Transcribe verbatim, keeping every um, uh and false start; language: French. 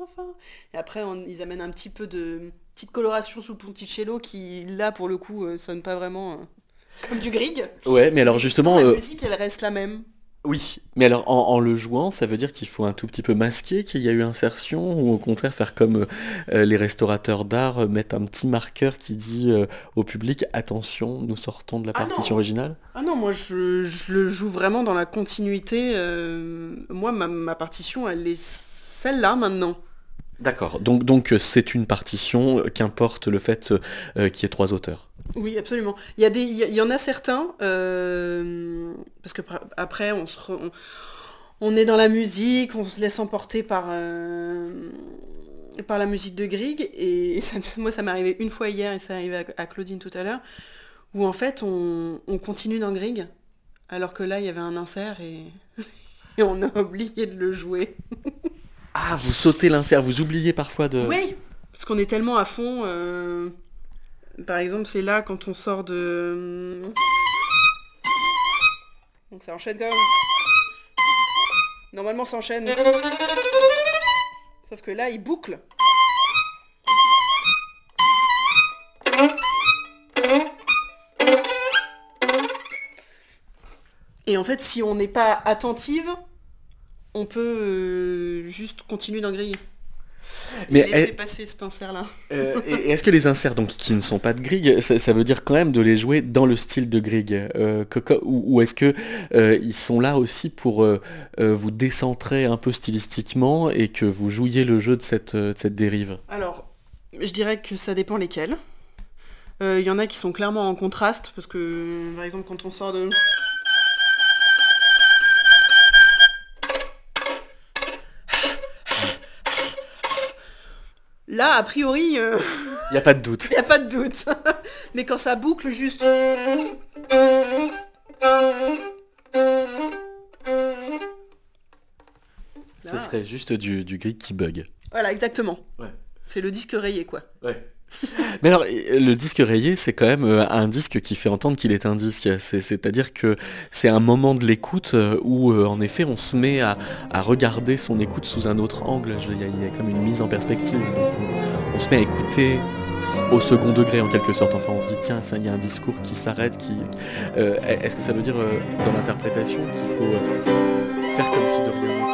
enfin. Et après, on- ils amènent un petit peu de petite coloration sous le ponticello qui, là, pour le coup, euh, sonne pas vraiment euh, comme du Grieg. Ouais, mais alors Mais sinon, justement, la euh, musique, elle reste la même. oui, mais alors en, en le jouant, ça veut dire qu'il faut un tout petit peu masquer qu'il y a eu insertion, ou au contraire faire comme euh, euh, les restaurateurs d'art, euh, mettre un petit marqueur qui dit euh, au public, attention, nous sortons de la Ah partition non! originale. Ah non, moi je, je le joue vraiment dans la continuité. euh, moi, ma, ma partition, elle est celle-là maintenant. D'accord, donc donc euh, c'est une partition, euh, qu'importe le fait euh, euh, qu'il y ait trois auteurs. Oui, absolument. Il y a des, il y, a- il y en a certains, euh, parce que pra- après, on, se re- on, on est dans la musique, on se laisse emporter par, euh, par la musique de Grieg, et ça- moi ça m'est arrivé une fois hier, et ça arrivé à, à Claudine tout à l'heure, où en fait on, on continue dans Grieg, alors que là il y avait un insert, et, et on a oublié de le jouer. Ah, vous sautez l'insert, vous oubliez parfois de... Oui, parce qu'on est tellement à fond. euh, Par exemple, c'est là quand on sort de... Donc ça enchaîne comme... Normalement ça enchaîne. Sauf que là, il boucle. Et en fait, si on n'est pas attentive, on peut euh, juste continuer dans grille. Et Mais laisser est- passer cet insert-là. euh, et- et est-ce que les inserts donc qui ne sont pas de Grieg, ça, ça veut dire quand même de les jouer dans le style de Grieg, euh, que- que- ou, ou est-ce que euh, ils sont là aussi pour euh, euh, vous décentrer un peu stylistiquement et que vous jouiez le jeu de cette, euh, de cette dérive? Alors, je dirais que ça dépend lesquels. Euh, Il y en a qui sont clairement en contraste, parce que, par exemple, quand on sort de... Là, a priori, il Il n'y a pas de doute. n'y a pas de doute. Mais quand ça boucle juste... Ce Là, serait juste du, du Grieg qui bug. voilà, exactement. Ouais. C'est le disque rayé, quoi. Ouais. Mais alors, euh, le disque rayé, c'est quand même euh, un disque qui fait entendre qu'il est un disque. C'est- C'est-à-dire que c'est un moment de l'écoute euh, où, euh, en effet, on se met à, à regarder son écoute sous un autre angle. Je- Il y, a il y a comme une mise en perspective. Donc, on, on se met à écouter au second degré, en quelque sorte. Enfin, on se dit, tiens, ça, il y a un discours qui s'arrête. Qui, euh, est-ce que ça veut dire, euh, dans l'interprétation, qu'il faut euh, faire comme si de rien n'était?